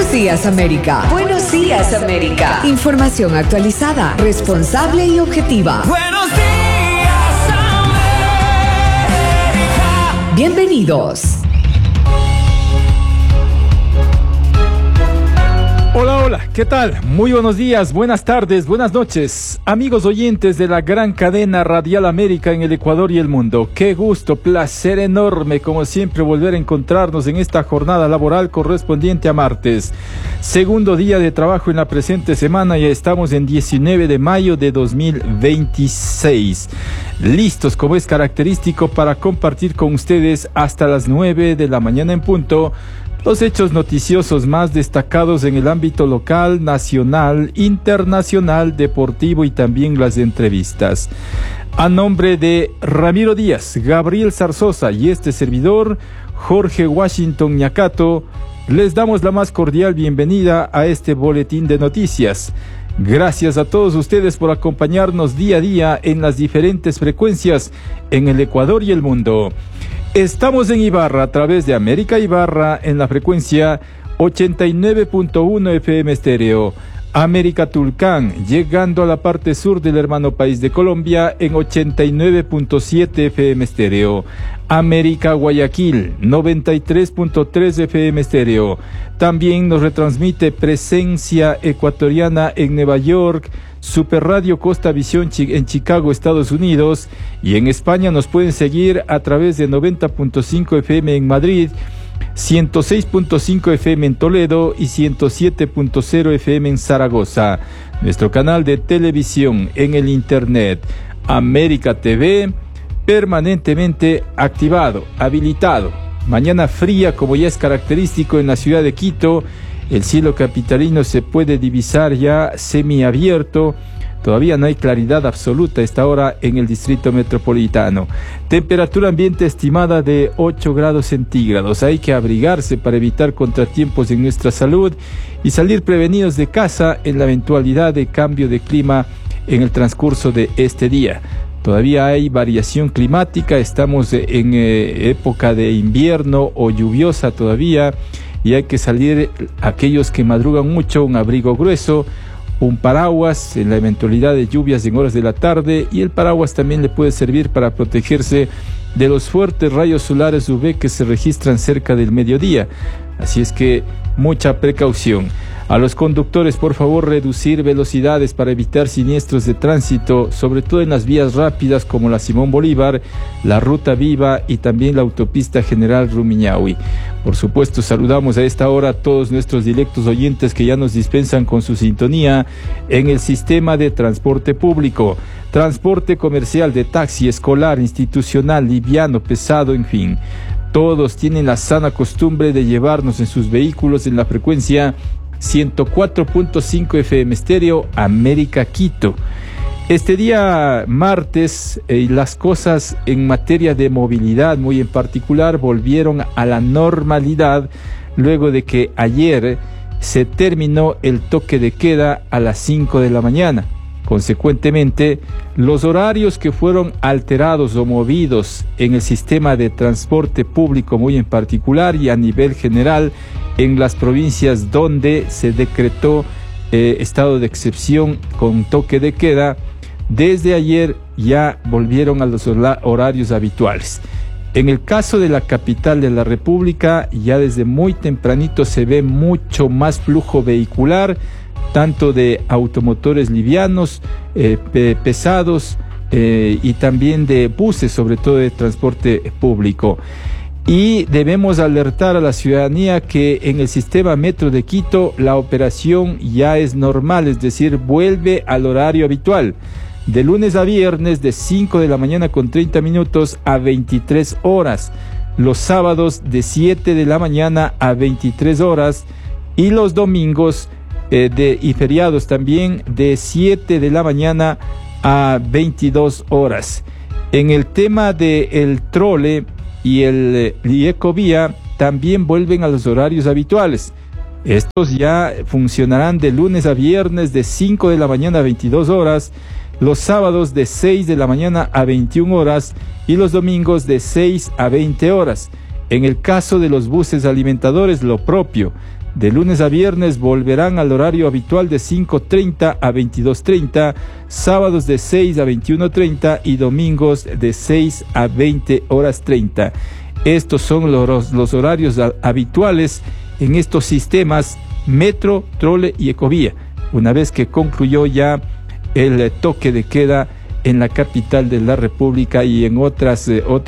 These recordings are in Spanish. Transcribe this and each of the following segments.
Buenos días, América. Buenos días, América. Información actualizada, responsable y objetiva. Buenos días, América. Bienvenidos. Hola, hola, ¿qué tal? Muy buenos días, buenas tardes, buenas noches, amigos oyentes de la gran cadena Radial América en el Ecuador y el mundo. Qué gusto, placer enorme, como siempre, volver a encontrarnos en esta jornada laboral correspondiente a martes. Segundo día de trabajo en la presente semana, ya estamos en 19 de mayo de 2026. Listos, como es característico, para compartir con ustedes hasta las 9 de la mañana en punto los hechos noticiosos más destacados en el ámbito local, nacional, internacional, deportivo y también las entrevistas. A nombre de Ramiro Díaz, Gabriel Zarzosa y este servidor, Jorge Washington Ñacato, les damos la más cordial bienvenida a este boletín de noticias. Gracias a todos ustedes por acompañarnos día a día en las diferentes frecuencias en el Ecuador y el mundo. Estamos en Ibarra a través de América Ibarra en la frecuencia 89.1 FM estéreo. América Tulcán, llegando a la parte sur del hermano país de Colombia en 89.7 FM estéreo. América Guayaquil, 93.3 FM estéreo. También nos retransmite Presencia Ecuatoriana en Nueva York, Super Radio Costa Visión en Chicago, Estados Unidos, y en España nos pueden seguir a través de 90.5 FM en Madrid, 106.5 FM en Toledo y 107.0 FM en Zaragoza. Nuestro canal de televisión en el internet, América TV, permanentemente activado, habilitado. Mañana fría, como ya es característico en la ciudad de Quito. El cielo capitalino se puede divisar ya semiabierto. Todavía no hay claridad absoluta a esta hora en el distrito metropolitano. Temperatura ambiente estimada de 8 grados centígrados. Hay que abrigarse para evitar contratiempos en nuestra salud y salir prevenidos de casa en la eventualidad de cambio de clima en el transcurso de este día. Todavía hay variación climática, estamos en época de invierno o lluviosa todavía, y hay que salir, aquellos que madrugan mucho, un abrigo grueso, un paraguas en la eventualidad de lluvias en horas de la tarde, y el paraguas también le puede servir para protegerse de los fuertes rayos solares UV que se registran cerca del mediodía. Así es que mucha precaución. A los conductores, por favor, reducir velocidades para evitar siniestros de tránsito, sobre todo en las vías rápidas como la Simón Bolívar, la Ruta Viva y también la autopista General Rumiñahui. Por supuesto, saludamos a esta hora a todos nuestros directos oyentes que ya nos dispensan con su sintonía en el sistema de transporte público, transporte comercial, de taxi, escolar, institucional, liviano, pesado, en fin. Todos tienen la sana costumbre de llevarnos en sus vehículos en la frecuencia 104.5 FM estéreo, América Quito. Este día martes, las cosas en materia de movilidad, muy en particular, volvieron a la normalidad luego de que ayer se terminó el toque de queda a las 5 de la mañana. Consecuentemente, los horarios que fueron alterados o movidos en el sistema de transporte público, muy en particular y a nivel general, en las provincias donde se decretó estado de excepción con toque de queda, desde ayer ya volvieron a los horarios habituales. En el caso de la capital de la República, ya desde muy tempranito se ve mucho más flujo vehicular, tanto de automotores livianos, pesados y también de buses, sobre todo de transporte público. Y debemos alertar a la ciudadanía que en el sistema Metro de Quito la operación ya es normal, es decir, vuelve al horario habitual. De lunes a viernes de 5 de la mañana con 30 minutos a 23 horas. Los sábados de 7 de la mañana a 23 horas. Y los domingos y feriados también de 7 de la mañana a 22 horas. En el tema del trole y el Ecovía también vuelven a los horarios habituales. Estos ya funcionarán de lunes a viernes de 5 de la mañana a 22 horas, los sábados de 6 de la mañana a 21 horas y los domingos de 6 a 20 horas. En el caso de los buses alimentadores, lo propio, De lunes a viernes volverán al horario habitual de 5:30 a 22:30, sábados de 6 a 21:30 y domingos de 6 a 20:30. Estos son los horarios habituales en estos sistemas Metro, Trole y Ecovía, una vez que concluyó ya el toque de queda en la capital de la República y en otros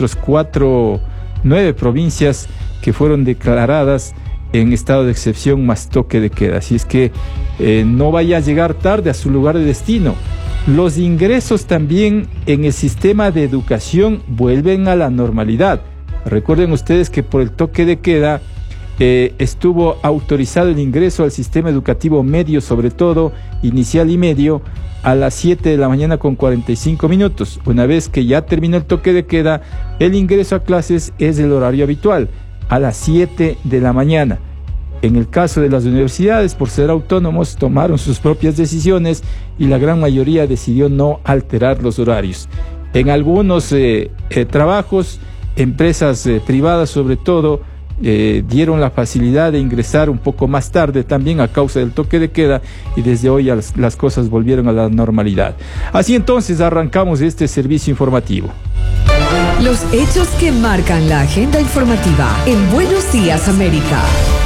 9 provincias que fueron declaradas en estado de excepción más toque de queda. Así es que no vaya a llegar tarde a su lugar de destino. Los ingresos también en el sistema de educación vuelven a la normalidad. Recuerden ustedes que por el toque de queda estuvo autorizado el ingreso al sistema educativo medio, sobre todo inicial y medio, a las 7 de la mañana con 45 minutos. Una vez que ya terminó el toque de queda, el ingreso a clases es el horario habitual, a las 7 de la mañana. En el caso de las universidades, por ser autónomos, tomaron sus propias decisiones y la gran mayoría decidió no alterar los horarios. En algunos trabajos, empresas privadas sobre todo, dieron la facilidad de ingresar un poco más tarde también a causa del toque de queda y desde hoy las cosas volvieron a la normalidad. Así entonces arrancamos este servicio informativo. Los hechos que marcan la agenda informativa en Buenos Días América.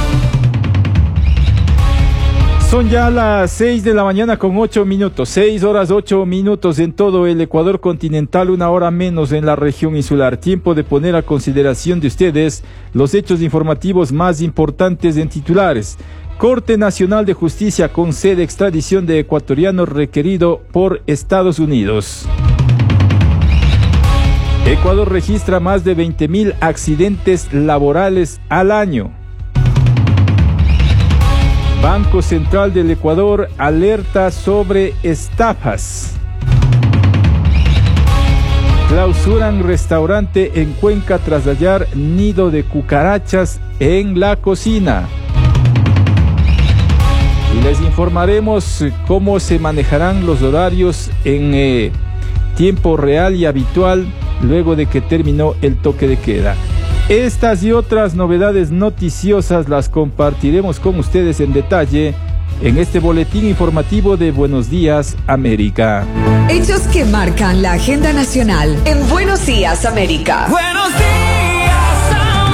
Son ya las 6 de la mañana con 8 minutos, 6 horas 8 minutos en todo el Ecuador continental, 1 hora menos en la región insular. Tiempo de poner a consideración de ustedes los hechos informativos más importantes en titulares. Corte Nacional de Justicia concede extradición de ecuatoriano requerido por Estados Unidos. Ecuador registra más de 20.000 accidentes laborales al año. Banco Central del Ecuador alerta sobre estafas. Clausuran restaurante en Cuenca tras hallar nido de cucarachas en la cocina. Y les informaremos cómo se manejarán los horarios en tiempo real y habitual luego de que terminó el toque de queda. Estas y otras novedades noticiosas las compartiremos con ustedes en detalle en este boletín informativo de Buenos Días América. Hechos que marcan la agenda nacional En Buenos Días América. Buenos días,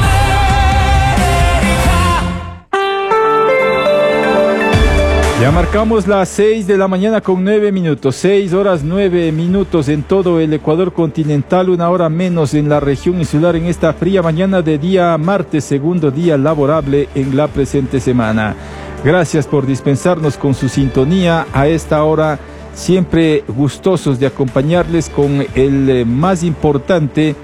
América. Ya marcamos las 6 de la mañana con 9 minutos, 6 horas 9 minutos en todo el Ecuador continental, 1 hora menos en la región insular en esta fría mañana de día martes, segundo día laborable en la presente semana. Gracias por dispensarnos con su sintonía a esta hora, siempre gustosos de acompañarles con la más importante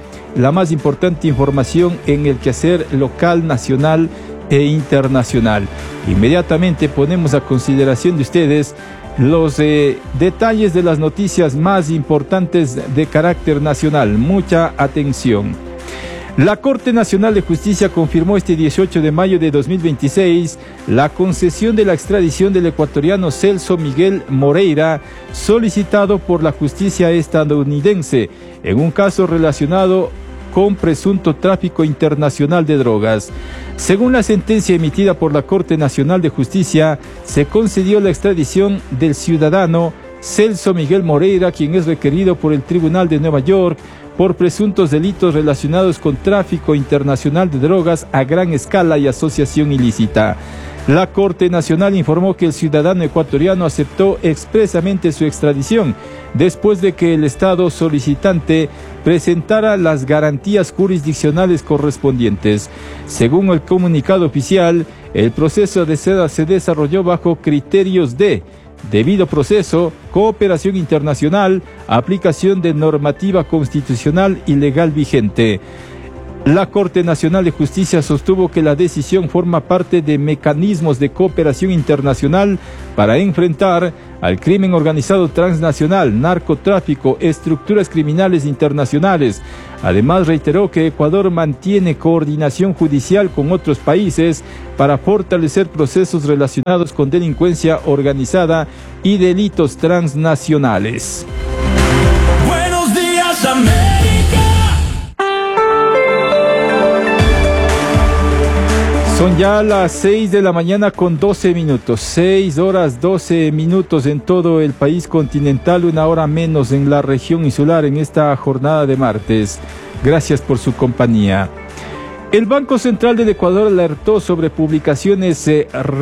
información en el quehacer local, nacional e internacional. Inmediatamente ponemos a consideración de ustedes los detalles de las noticias más importantes de carácter nacional. Mucha atención. La Corte Nacional de Justicia confirmó este 18 de mayo de 2026 la concesión de la extradición del ecuatoriano Celso Miguel Moreira, solicitado por la justicia estadounidense en un caso relacionado con presunto tráfico internacional de drogas. Según la sentencia emitida por la Corte Nacional de Justicia, se concedió la extradición del ciudadano Celso Miguel Moreira, quien es requerido por el Tribunal de Nueva York por presuntos delitos relacionados con tráfico internacional de drogas a gran escala y asociación ilícita. La Corte Nacional informó que el ciudadano ecuatoriano aceptó expresamente su extradición después de que el Estado solicitante presentara las garantías jurisdiccionales correspondientes. Según el comunicado oficial, el proceso se desarrolló bajo criterios de debido proceso, cooperación internacional, aplicación de normativa constitucional y legal vigente. La Corte Nacional de Justicia sostuvo que la decisión forma parte de mecanismos de cooperación internacional para enfrentar al crimen organizado transnacional, narcotráfico, estructuras criminales internacionales. Además, reiteró que Ecuador mantiene coordinación judicial con otros países para fortalecer procesos relacionados con delincuencia organizada y delitos transnacionales. Buenos días, América. Son ya las 6 de la mañana con 12 minutos, 6 horas 12 minutos en todo el país continental, una hora menos en la región insular en esta jornada de martes. Gracias por su compañía. El Banco Central del Ecuador alertó sobre publicaciones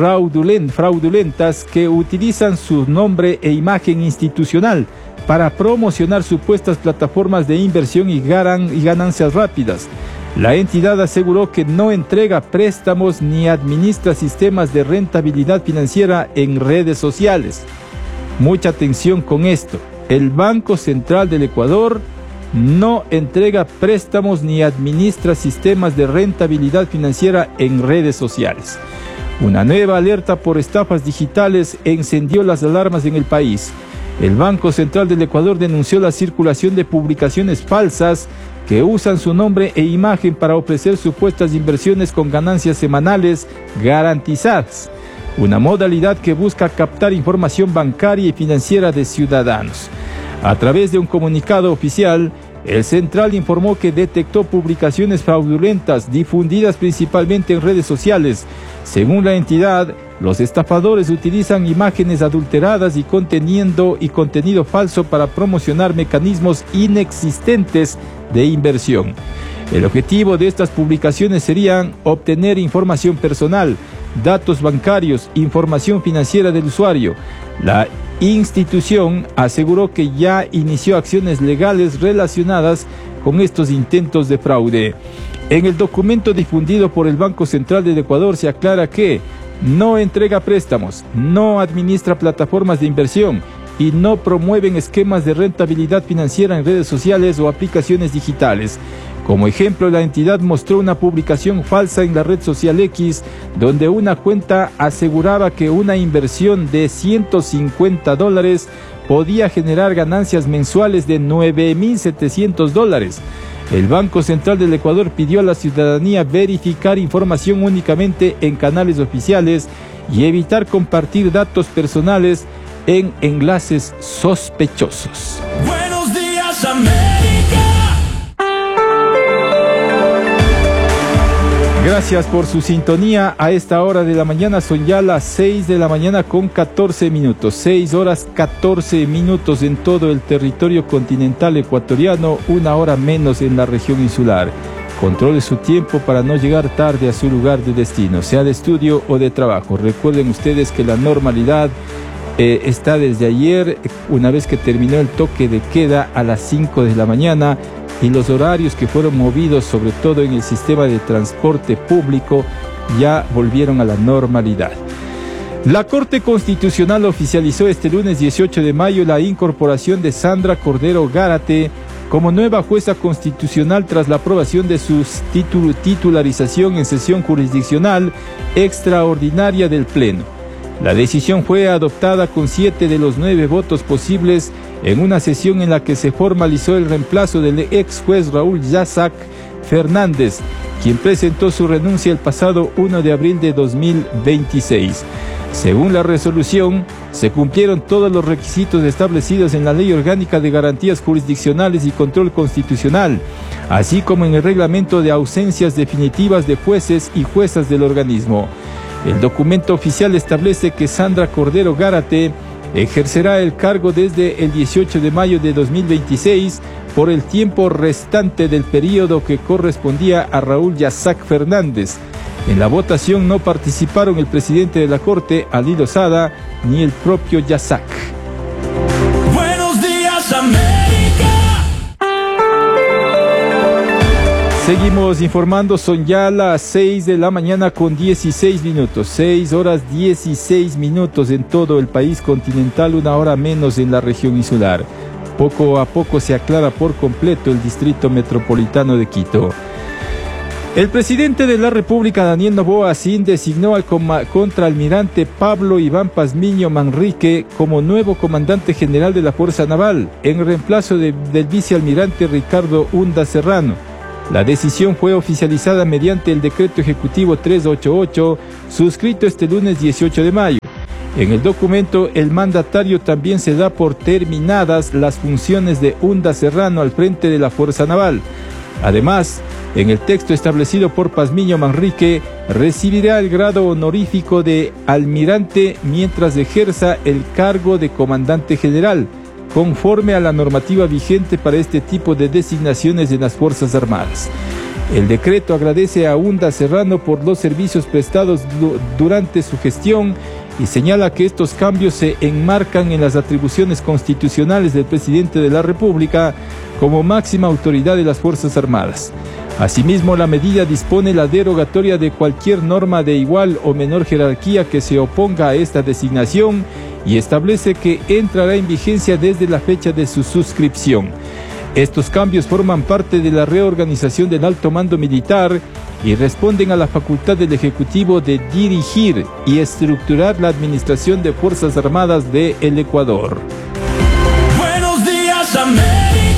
fraudulentas que utilizan su nombre e imagen institucional para promocionar supuestas plataformas de inversión y ganancias rápidas. La entidad aseguró que no entrega préstamos ni administra sistemas de rentabilidad financiera en redes sociales. Mucha atención con esto. El Banco Central del Ecuador no entrega préstamos ni administra sistemas de rentabilidad financiera en redes sociales. Una nueva alerta por estafas digitales encendió las alarmas en el país. El Banco Central del Ecuador denunció la circulación de publicaciones falsas que usan su nombre e imagen para ofrecer supuestas inversiones con ganancias semanales garantizadas, una modalidad que busca captar información bancaria y financiera de ciudadanos. A través de un comunicado oficial, el Central informó que detectó publicaciones fraudulentas difundidas principalmente en redes sociales. Según la entidad, los estafadores utilizan imágenes adulteradas y contenido falso para promocionar mecanismos inexistentes de inversión. El objetivo de estas publicaciones serían obtener información personal, datos bancarios, información financiera del usuario. La institución aseguró que ya inició acciones legales relacionadas con estos intentos de fraude. En el documento difundido por el Banco Central del Ecuador se aclara que no entrega préstamos, no administra plataformas de inversión y no promueven esquemas de rentabilidad financiera en redes sociales o aplicaciones digitales. Como ejemplo, la entidad mostró una publicación falsa en la red social X, donde una cuenta aseguraba que una inversión de $150 podía generar ganancias mensuales de $9.700. El Banco Central del Ecuador pidió a la ciudadanía verificar información únicamente en canales oficiales y evitar compartir datos personales en enlaces sospechosos. Buenos días, América. Gracias por su sintonía. A esta hora de la mañana son ya las 6 de la mañana con 14 minutos. 6 horas 14 minutos en todo el territorio continental ecuatoriano, una hora menos en la región insular. Controle su tiempo para no llegar tarde a su lugar de destino, sea de estudio o de trabajo. Recuerden ustedes que la normalidad está desde ayer, una vez que terminó el toque de queda a las 5 de la mañana, y los horarios que fueron movidos, sobre todo en el sistema de transporte público, ya volvieron a la normalidad. La Corte Constitucional oficializó este lunes 18 de mayo la incorporación de Sandra Cordero Gárate como nueva jueza constitucional tras la aprobación de su titularización en sesión jurisdiccional extraordinaria del Pleno. La decisión fue adoptada con 7 de los 9 votos posibles en una sesión en la que se formalizó el reemplazo del ex juez Raúl Yasac Fernández, quien presentó su renuncia el pasado 1 de abril de 2026. Según la resolución, se cumplieron todos los requisitos establecidos en la Ley Orgánica de Garantías Jurisdiccionales y Control Constitucional, así como en el reglamento de ausencias definitivas de jueces y juezas del organismo. El documento oficial establece que Sandra Cordero Gárate ejercerá el cargo desde el 18 de mayo de 2026 por el tiempo restante del periodo que correspondía a Raúl Yasac Fernández. En la votación no participaron el presidente de la Corte, Ali Lozada, ni el propio Yasac. Buenos días, América. Seguimos informando, son ya las 6 de la mañana con 16 minutos, 6 horas 16 minutos en todo el país continental, una hora menos en la región insular. Poco a poco se aclara por completo el distrito metropolitano de Quito. El presidente de la República, Daniel Noboa Sin, designó al contraalmirante Pablo Iván Pazmiño Manrique como nuevo comandante general de la Fuerza Naval, en reemplazo del vicealmirante Ricardo Unda Serrano. La decisión fue oficializada mediante el decreto ejecutivo 388, suscrito este lunes 18 de mayo. En el documento, el mandatario también se da por terminadas las funciones de Unda Serrano al frente de la Fuerza Naval. Además, en el texto establecido por Pazmiño Manrique, recibirá el grado honorífico de almirante mientras ejerza el cargo de comandante general, conforme a la normativa vigente para este tipo de designaciones en las Fuerzas Armadas. El decreto agradece a Unda Serrano por los servicios prestados durante su gestión y señala que estos cambios se enmarcan en las atribuciones constitucionales del presidente de la República como máxima autoridad de las Fuerzas Armadas. Asimismo, la medida dispone la derogatoria de cualquier norma de igual o menor jerarquía que se oponga a esta designación y establece que entrará en vigencia desde la fecha de su suscripción. Estos cambios forman parte de la reorganización del alto mando militar y responden a la facultad del Ejecutivo de dirigir y estructurar la administración de Fuerzas Armadas de el Ecuador. Buenos días, América.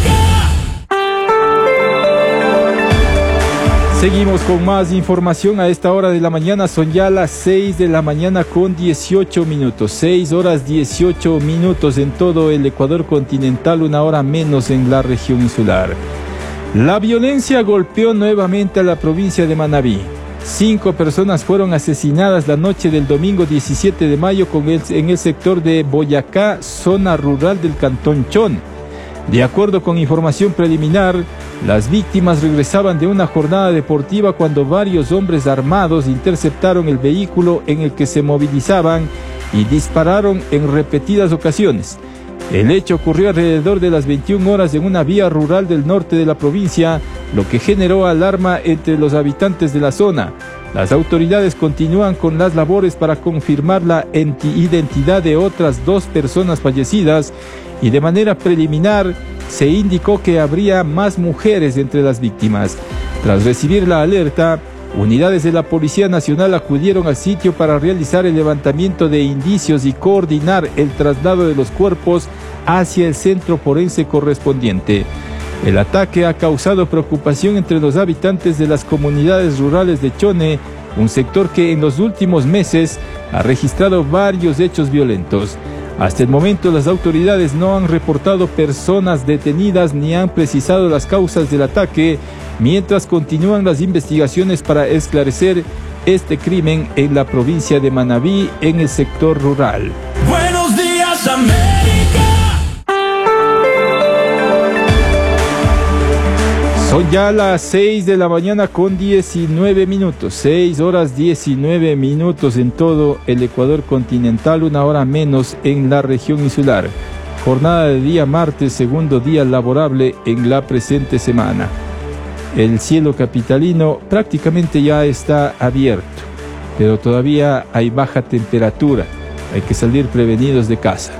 Seguimos con más información a esta hora de la mañana. Son ya las 6 de la mañana con 18 minutos. 6 horas 18 minutos en todo el Ecuador continental, una hora menos en la región insular. La violencia golpeó nuevamente a la provincia de Manabí. 5 personas fueron asesinadas la noche del domingo 17 de mayo en el sector de Boyacá, zona rural del Cantón Chone. De acuerdo con información preliminar, las víctimas regresaban de una jornada deportiva cuando varios hombres armados interceptaron el vehículo en el que se movilizaban y dispararon en repetidas ocasiones. El hecho ocurrió alrededor de las 21 horas en una vía rural del norte de la provincia, lo que generó alarma entre los habitantes de la zona. Las autoridades continúan con las labores para confirmar la identidad de otras 2 personas fallecidas y de manera preliminar se indicó que habría más mujeres entre las víctimas. Tras recibir la alerta, unidades de la Policía Nacional acudieron al sitio para realizar el levantamiento de indicios y coordinar el traslado de los cuerpos hacia el centro forense correspondiente. El ataque ha causado preocupación entre los habitantes de las comunidades rurales de Chone, un sector que en los últimos meses ha registrado varios hechos violentos. Hasta el momento, las autoridades no han reportado personas detenidas ni han precisado las causas del ataque, mientras continúan las investigaciones para esclarecer este crimen en la provincia de Manabí, en el sector rural. Buenos días, América. Son ya las 6 de la mañana con 19 minutos, 6 horas 19 minutos en todo el Ecuador continental, una hora menos en la región insular. Jornada de día martes, segundo día laborable en la presente semana. El cielo capitalino prácticamente ya está abierto, pero todavía hay baja temperatura, hay que salir prevenidos de casa.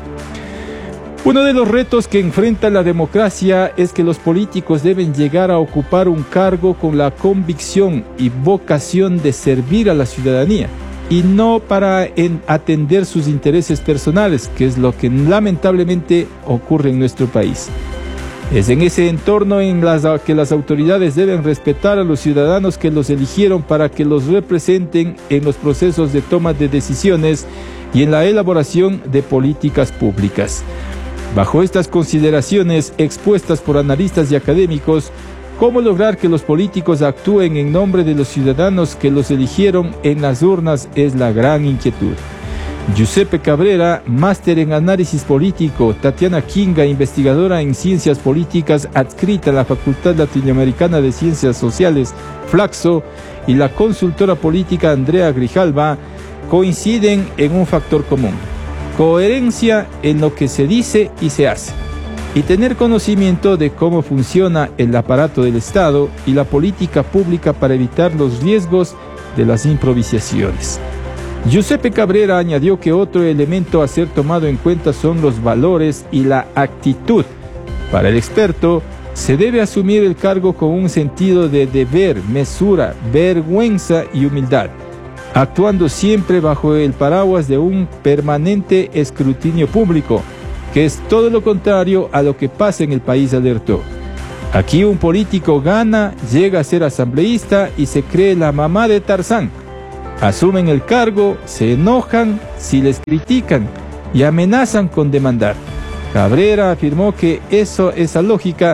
Uno de los retos que enfrenta la democracia es que los políticos deben llegar a ocupar un cargo con la convicción y vocación de servir a la ciudadanía y no para atender sus intereses personales, que es lo que lamentablemente ocurre en nuestro país. Es en ese entorno en que las autoridades deben respetar a los ciudadanos que los eligieron para que los representen en los procesos de toma de decisiones y en la elaboración de políticas públicas. Bajo estas consideraciones expuestas por analistas y académicos, ¿cómo lograr que los políticos actúen en nombre de los ciudadanos que los eligieron en las urnas? Es la gran inquietud. Giuseppe Cabrera, máster en análisis político, Tatiana Kinga, investigadora en ciencias políticas adscrita a la Facultad Latinoamericana de Ciencias Sociales, Flaxo, y la consultora política Andrea Grijalva, coinciden en un factor común: coherencia en lo que se dice y se hace, y tener conocimiento de cómo funciona el aparato del Estado y la política pública para evitar los riesgos de las improvisaciones. Giuseppe Cabrera añadió que otro elemento a ser tomado en cuenta son los valores y la actitud. Para el experto, se debe asumir el cargo con un sentido de deber, mesura, vergüenza y humildad, actuando siempre bajo el paraguas de un permanente escrutinio público, que es todo lo contrario a lo que pasa en el país, alertó. Aquí un político gana, llega a ser asambleísta y se cree la mamá de Tarzán. Asumen el cargo, se enojan si les critican y amenazan con demandar. Cabrera afirmó que esa lógica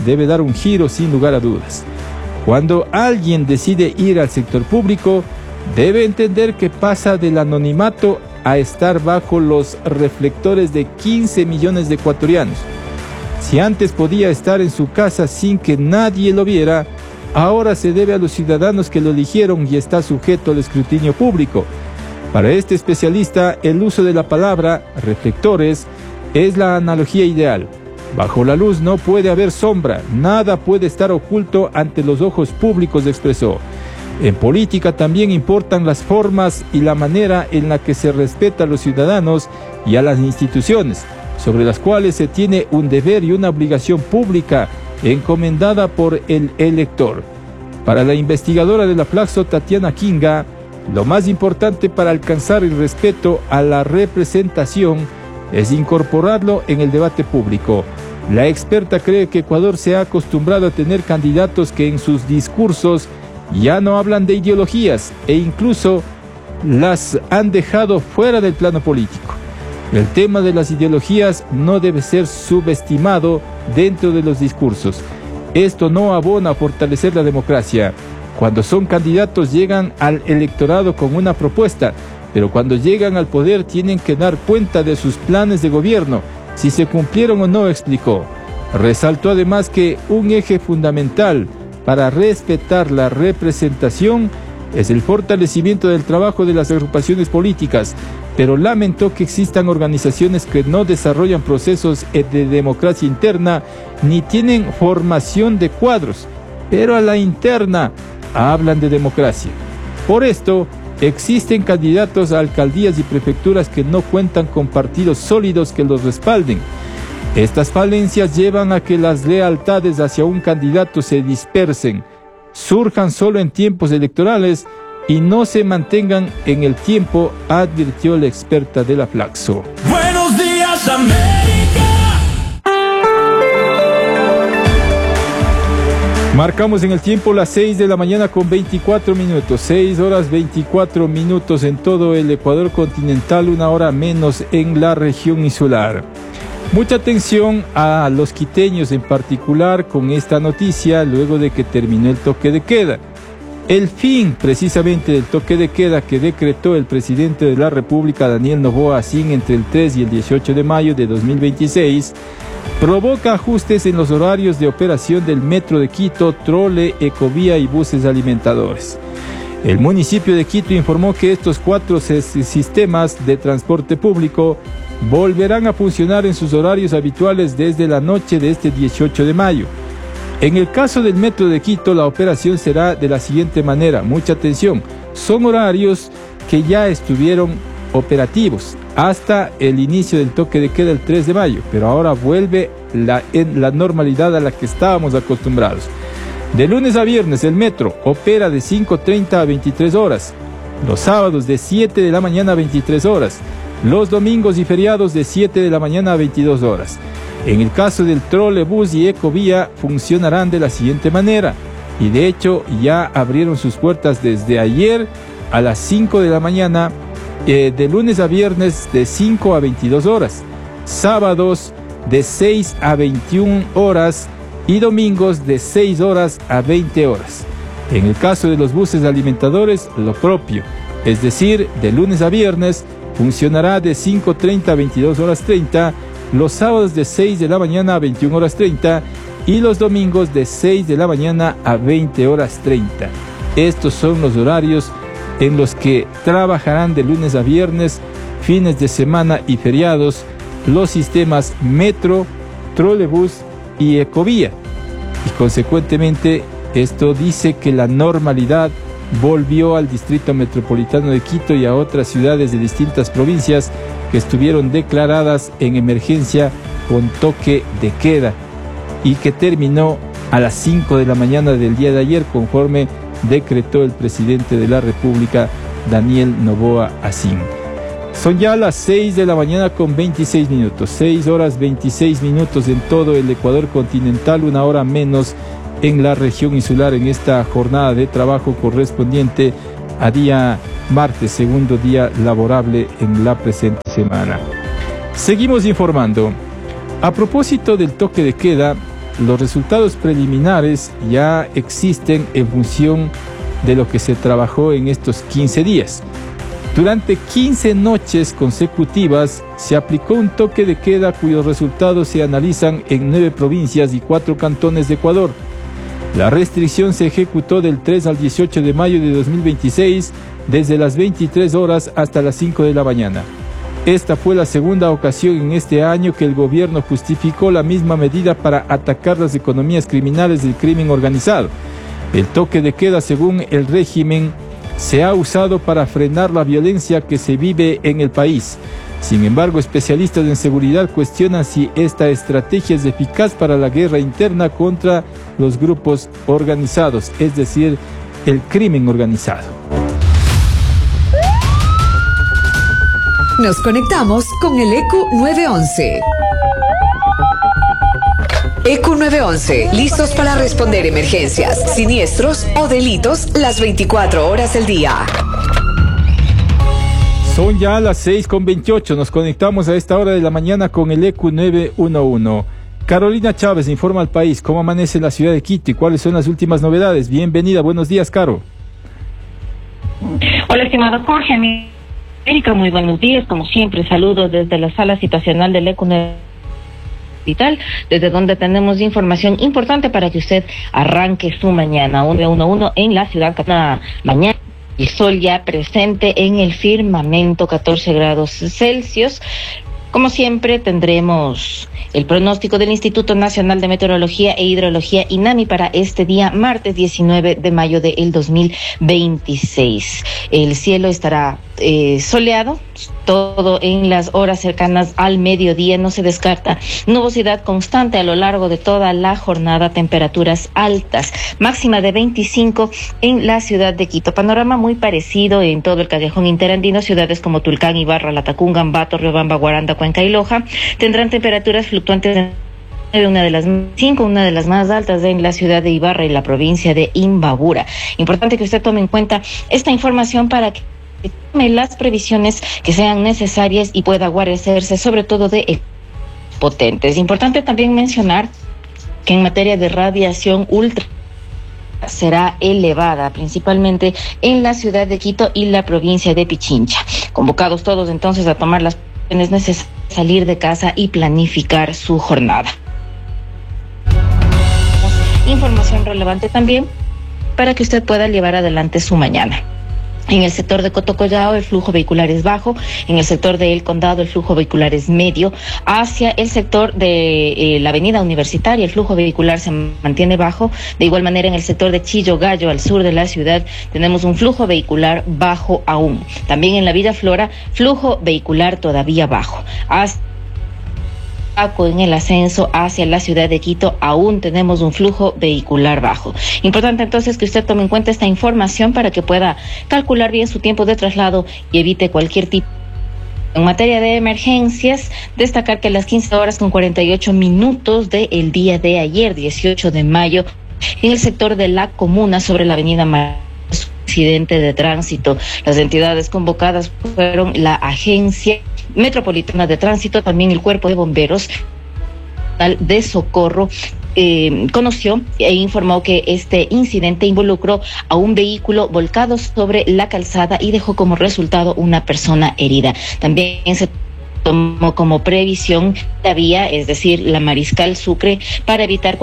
debe dar un giro sin lugar a dudas. Cuando alguien decide ir al sector público, debe entender que pasa del anonimato a estar bajo los reflectores de 15 millones de ecuatorianos. Si antes podía estar en su casa sin que nadie lo viera, ahora se debe a los ciudadanos que lo eligieron y está sujeto al escrutinio público. Para este especialista, el uso de la palabra reflectores es la analogía ideal. Bajo la luz no puede haber sombra, nada puede estar oculto ante los ojos públicos, expresó. En política también importan las formas y la manera en la que se respeta a los ciudadanos y a las instituciones, sobre las cuales se tiene un deber y una obligación pública encomendada por el elector. Para la investigadora de la Flaxo, Tatiana Kinga, lo más importante para alcanzar el respeto a la representación es incorporarlo en el debate público. La experta cree que Ecuador se ha acostumbrado a tener candidatos que en sus discursos ya no hablan de ideologías e incluso las han dejado fuera del plano político. El tema de las ideologías no debe ser subestimado dentro de los discursos. Esto no abona a fortalecer la democracia. Cuando son candidatos llegan al electorado con una propuesta, pero cuando llegan al poder tienen que dar cuenta de sus planes de gobierno, si se cumplieron o no, explicó. Resaltó además que un eje fundamental para respetar la representación es el fortalecimiento del trabajo de las agrupaciones políticas, pero lamentó que existan organizaciones que no desarrollan procesos de democracia interna ni tienen formación de cuadros, pero a la interna hablan de democracia. Por esto, existen candidatos a alcaldías y prefecturas que no cuentan con partidos sólidos que los respalden. Estas falencias llevan a que las lealtades hacia un candidato se dispersen, surjan solo en tiempos electorales y no se mantengan en el tiempo, advirtió la experta de la Flaxo. Buenos días, América. Marcamos en el tiempo las 6 de la mañana con 24 minutos, 6 horas 24 minutos en todo el Ecuador continental, una hora menos en la región insular. Mucha atención a los quiteños en particular con esta noticia luego de que terminó el toque de queda. El fin precisamente del toque de queda que decretó el presidente de la República, Daniel Noboa Asín, entre el 3 y el 18 de mayo de 2026, provoca ajustes en los horarios de operación del Metro de Quito, trole, ecovía y buses alimentadores. El municipio de Quito informó que estos 4 sistemas de transporte público volverán a funcionar en sus horarios habituales desde la noche de este 18 de mayo. En el caso del Metro de Quito, la operación será de la siguiente manera. Mucha atención, son horarios que ya estuvieron operativos hasta el inicio del toque de queda el 3 de mayo, pero ahora vuelve la normalidad a la que estábamos acostumbrados. De lunes a viernes el metro opera de 5:30 a 23 horas, los sábados de 7 de la mañana a 23 horas, los domingos y feriados de 7 de la mañana a 22 horas. En el caso del trolebús y ecovía funcionarán de la siguiente manera, y de hecho ya abrieron sus puertas desde ayer a las 5 de la mañana, de lunes a viernes de 5 a 22 horas, sábados de 6 a 21 horas y domingos de 6 horas a 20 horas. En el caso de los buses alimentadores, lo propio, es decir, de lunes a viernes funcionará de 5:30 a 22 horas 30, los sábados de 6 de la mañana a 21 horas 30 y los domingos de 6 de la mañana a 20 horas 30. Estos son los horarios en los que trabajarán de lunes a viernes, fines de semana y feriados los sistemas metro, trolebús y ecovía. Y consecuentemente esto dice que la normalidad volvió al distrito metropolitano de Quito y a otras ciudades de distintas provincias que estuvieron declaradas en emergencia con toque de queda y que terminó a las 5 de la mañana del día de ayer, conforme decretó el presidente de la República, Daniel Noboa Asín. Son ya las 6 de la mañana con 26 minutos, 6 horas 26 minutos en todo el Ecuador continental, una hora menos en la región insular en esta jornada de trabajo correspondiente a día martes, segundo día laborable en la presente semana. Seguimos informando. A propósito del toque de queda, los resultados preliminares ya existen en función de lo que se trabajó en estos 15 días. Durante 15 noches consecutivas se aplicó un toque de queda cuyos resultados se analizan en 9 provincias y 4 cantones de Ecuador. La restricción se ejecutó del 3 al 18 de mayo de 2026, desde las 23 horas hasta las 5 de la mañana. Esta fue la segunda ocasión en este año que el gobierno justificó la misma medida para atacar las economías criminales del crimen organizado. El toque de queda, según el régimen, se ha usado para frenar la violencia que se vive en el país. Sin embargo, especialistas en seguridad cuestionan si esta estrategia es eficaz para la guerra interna contra los grupos organizados, es decir, el crimen organizado. Nos conectamos con el ECU 911. ECU 911, listos para responder emergencias, siniestros o delitos las 24 horas del día. Son ya las 6:28, nos conectamos a esta hora de la mañana con el ECU 911. Carolina Chávez informa al país cómo amanece la ciudad de Quito y cuáles son las últimas novedades. Bienvenida, buenos días, Caro. Hola, estimado Jorge, América, muy buenos días, como siempre, saludos desde la sala situacional del ECU Hospital, desde donde tenemos información importante para que usted arranque su mañana. 911 en la ciudad, cada mañana. El sol ya presente en el firmamento, 14 grados Celsius. Como siempre, tendremos el pronóstico del Instituto Nacional de Meteorología e Hidrología, INAMI, para este día, martes 19 de mayo del 2026. El cielo estará soleado, todo en las horas cercanas al mediodía. No se descarta nubosidad constante a lo largo de toda la jornada, temperaturas altas, máxima de 25 en la ciudad de Quito. Panorama muy parecido en todo el callejón interandino. Ciudades como Tulcán, Ibarra, Latacunga, Ambato, Riobamba, Guaranda, Cuenca y Loja tendrán temperaturas fluctuantes de una de las más altas en la ciudad de Ibarra y la provincia de Imbabura. Importante que usted tome en cuenta esta información para que tome las previsiones que sean necesarias y pueda guarecerse sobre todo de potentes. Importante también mencionar que en materia de radiación ultra será elevada, principalmente en la ciudad de Quito y la provincia de Pichincha. Convocados todos entonces a tomar las previsiones necesarias, salir de casa y planificar su jornada. Información relevante también para que usted pueda llevar adelante su mañana. En el sector de Cotocollao el flujo vehicular es bajo, en el sector de El Condado el flujo vehicular es medio, hacia el sector de la avenida Universitaria el flujo vehicular se mantiene bajo. De igual manera en el sector de Chillo Gallo al sur de la ciudad tenemos un flujo vehicular bajo aún. También en la Villa Flora flujo vehicular todavía bajo. En el ascenso hacia la ciudad de Quito aún tenemos un flujo vehicular bajo. Importante entonces que usted tome en cuenta esta información para que pueda calcular bien su tiempo de traslado y evite cualquier tipo. En materia de emergencias, destacar que a las 15:48 del día de ayer, 18 de mayo, en el sector de la comuna sobre la avenida accidente de tránsito. Las entidades convocadas fueron la Agencia Metropolitana de Tránsito, también el Cuerpo de Bomberos de Socorro. Conoció e informó que este incidente involucró a un vehículo volcado sobre la calzada y dejó como resultado una persona herida. También se tomó como previsión la vía, es decir, la Mariscal Sucre, para evitar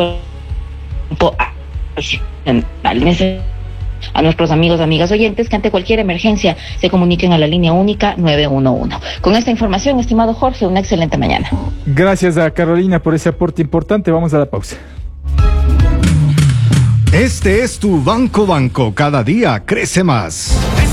a nuestros amigos, amigas oyentes, que ante cualquier emergencia se comuniquen a la línea única 911. Con esta información, estimado Jorge, una excelente mañana. Gracias a Carolina por ese aporte importante. Vamos a la pausa. Este es tu Banco, cada día crece más.